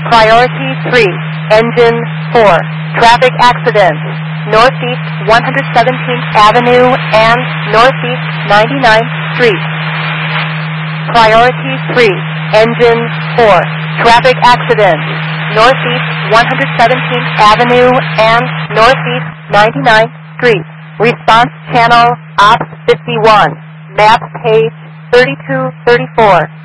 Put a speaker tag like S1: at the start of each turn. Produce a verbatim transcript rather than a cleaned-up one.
S1: Priority three, Engine four, traffic accidents, Northeast one hundred seventeenth Avenue and Northeast ninety-ninth Street. Priority three, Engine four, traffic accidents, Northeast one hundred seventeenth Avenue and Northeast ninety-ninth Street. Response channel Ops fifty-one, map page thirty-two thirty-four.